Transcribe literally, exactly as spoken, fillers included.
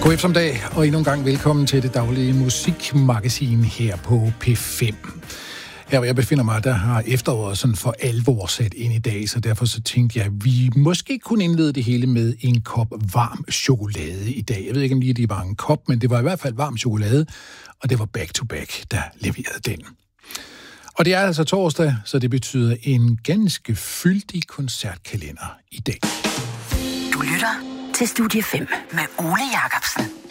God eftermiddag, og endnu en gang velkommen til det daglige musikmagasin her på P fem. Her hvor jeg befinder mig, der har efteråret sådan for alvor sat ind i dag, så derfor så tænkte jeg, at vi måske kunne indlede det hele med en kop varm chokolade i dag. Jeg ved ikke, om lige det var en kop, men det var i hvert fald varm chokolade, og det var Back to Back, der leverede den. Og det er altså torsdag, så det betyder en ganske fyldig koncertkalender i dag. Du lytter til Studie fem med Ole Jacobsen.